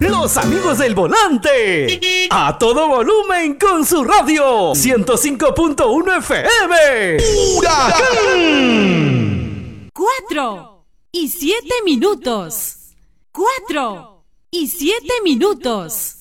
Los amigos del volante. A todo volumen con su radio. 105.1 FM. ¡Huracán! 4:07. 4:07.